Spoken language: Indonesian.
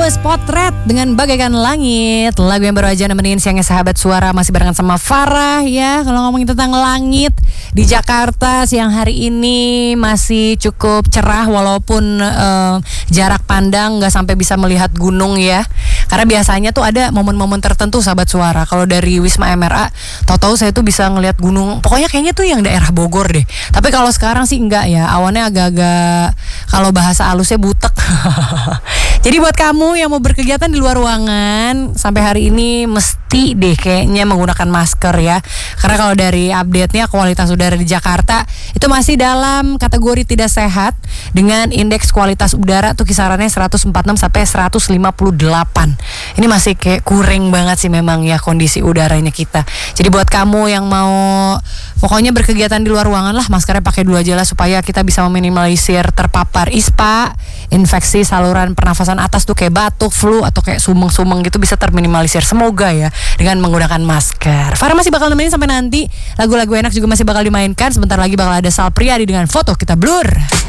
Tulus Potret dengan Bagaikan Langit. Lagu yang baru aja nemenin siangnya Sahabat Suara. Masih barengan sama Farah ya. Kalau ngomongin tentang langit di Jakarta siang hari ini masih cukup cerah. Walaupun jarak pandang gak sampai bisa melihat gunung ya. Karena biasanya tuh ada momen-momen tertentu Sahabat Suara. Kalau dari Wisma MRA, tahu-tahu saya tuh bisa ngelihat gunung. Pokoknya kayaknya tuh yang daerah Bogor deh. Tapi kalau sekarang sih enggak ya. Awannya agak-agak, kalau bahasa halusnya butek. Jadi buat kamu yang mau berkegiatan di luar ruangan, sampai hari ini mesti deh kayaknya menggunakan masker ya. Karena kalau dari update-nya kualitas udara di Jakarta itu masih dalam kategori tidak sehat dengan indeks kualitas udara tuh kisarannya 146 sampai 158. Ini masih kayak kurang banget sih memang ya kondisi udaranya kita. Jadi buat kamu yang mau pokoknya berkegiatan di luar ruangan lah, maskernya pakai 2 aja lah supaya kita bisa meminimalisir terpapar ISPA, infeksi saluran pernafasan atas tuh kayak batuk, flu atau kayak sumeng-sumeng gitu bisa terminimalisir. Semoga ya dengan menggunakan masker. Farah masih bakal nemenin sampai nanti. Lagu-lagu enak juga masih bakal dimainkan. Sebentar lagi bakal ada Sal Priadi dengan Foto Kita Blur.